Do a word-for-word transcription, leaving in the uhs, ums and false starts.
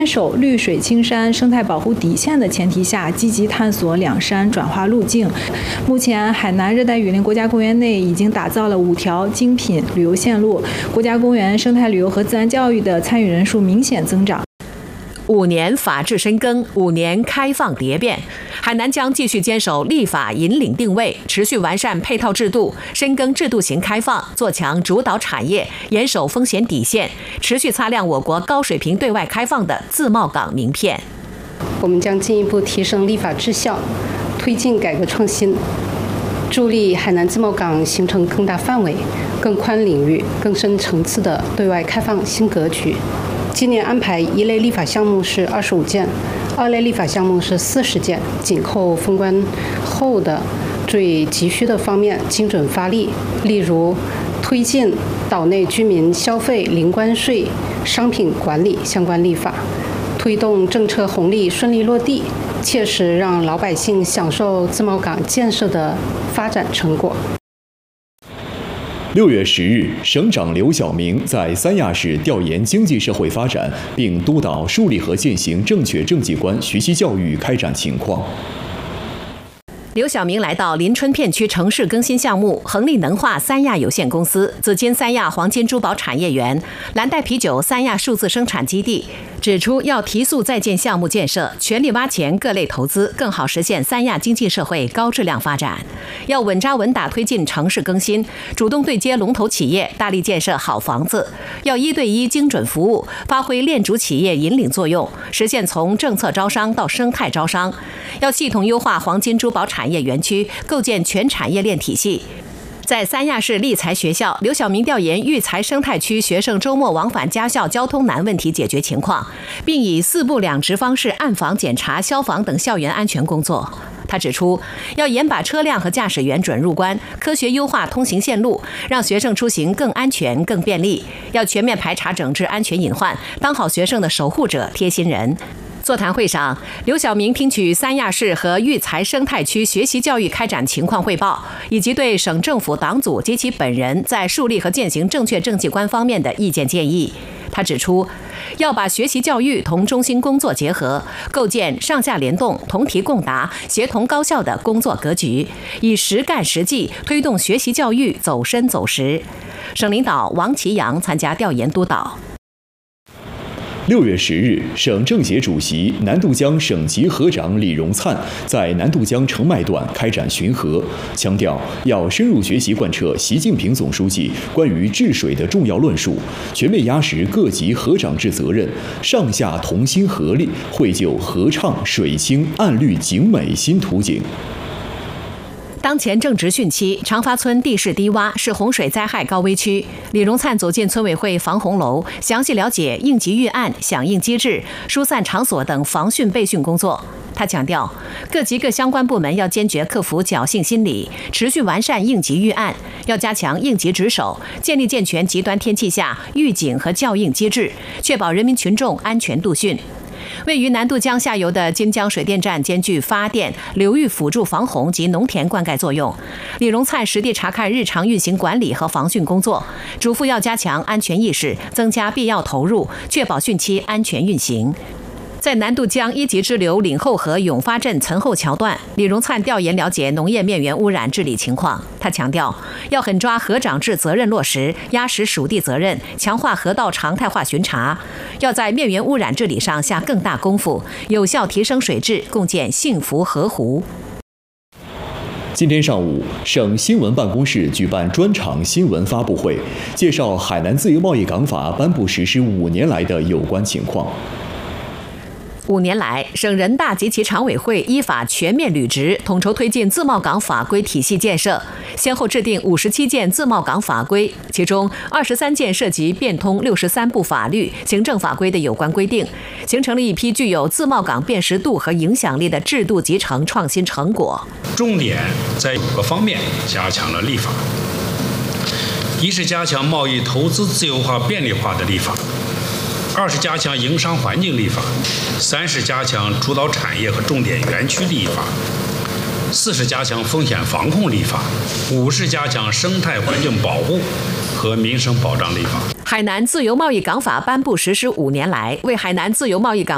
坚守绿水青山生态保护底线的前提下，积极探索两山转化路径。目前，海南热带雨林国家公园内已经打造了五条精品旅游线路，国家公园生态旅游和自然教育的参与人数明显增长。 五年法治深耕，五年开放蝶变。海南将继续坚守立法引领定位，持续完善配套制度，深耕制度型开放，做强主导产业，严守风险底线，持续擦亮我国高水平对外开放的自贸港名片。 我们将进一步提升立法质效，推进改革创新，助力海南自贸港形成更大范围、更宽领域、更深层次的对外开放新格局。今年安排一类立法项目是二十五件，二类立法项目是四十件，紧扣封关后的最急需的方面精准发力。例如，推进岛内居民消费零关税商品管理相关立法，推动政策红利顺利落地，切实让老百姓享受自贸港建设的发展成果。 六月十日，省长刘晓明在三亚市调研经济社会发展，并督导树立和践行正确政绩观学习教育开展情况。 刘晓明来到临春片区城市更新项目恒力能化三亚有限公司、紫金三亚黄金珠宝产业园、蓝带啤酒三亚数字生产基地，指出要提速在建项目建设，全力挖潜各类投资，更好实现三亚经济社会高质量发展。要稳扎稳打推进城市更新，主动对接龙头企业，大力建设好房子。要一对一精准服务，发挥链主企业引领作用，实现从政策招商到生态招商。要系统优化黄金珠宝产业园区，构建全产业链体系。在三亚市立才学校，刘晓明调研育才生态区学生周末往返家校交通难问题解决情况，并以四步两值方式暗访检查消防等校园安全工作。他指出，要严把车辆和驾驶员准入关，科学优化通行线路，让学生出行更安全、更便利。要全面排查整治安全隐患，当好学生的守护者、贴心人。座谈会上，刘晓明听取三亚市和育才生态区学习教育开展情况汇报，以及对省政府党组及其本人在树立和践行正确政绩观方面的意见建议。他指出，要把学习教育同中心工作结合，构建上下联动、同题共答、协同高效的工作格局，以实干实际推动学习教育走深走实。省领导王其阳参加调研督导。 六月十日，省政协主席、南渡江省级河长李荣灿在南渡江澄迈段开展巡河，强调要深入学习贯彻习近平总书记关于治水的重要论述，全面压实各级河长制责任，上下同心合力，绘就河畅水清岸绿景美新图景。 当前正值汛期，长发村地势低洼，是洪水灾害高危区。李荣灿走进村委会防洪楼，详细了解应急预案、响应机制、疏散场所等防汛备汛工作。他强调，各级各相关部门要坚决克服侥幸心理，持续完善应急预案，要加强应急值守，建立健全极端天气下预警和校应机制，确保人民群众安全度汛。位于南渡江下游的金江水电站兼具发电、流域辅助防洪及农田灌溉作用。李荣灿实地查看日常运行管理和防汛工作，嘱咐要加强安全意识，增加必要投入，确保汛期安全运行。在南渡江一级支流岭后河永发镇岑后桥段，李荣灿调研了解农业面源污染治理情况。他强调，要狠抓河长制责任落实，压实属地责任，强化河道常态化巡查，要在面源污染治理上下更大功夫，有效提升水质，共建幸福河湖。 今天上午，省新闻办公室举办专场新闻发布会，介绍海南自由贸易港法颁布实施五年来的有关情况。 五年来，省人大及其常委会依法全面履职，统筹推进自贸港法规体系建设，先后制定五十七件自贸港法规，其中二十三件涉及变通六十三部法律、行政法规的有关规定，形成了一批具有自贸港辨识度和影响力的制度集成创新成果。 重点在五个方面加强了立法：一是加强贸易投资自由化便利化的立法。二是加强营商环境立法，三是加强主导产业和重点园区立法，四是加强风险防控立法，五是加强生态环境保护和民生保障立法。 海南自由贸易港法颁布实施五年来，为海南自由贸易港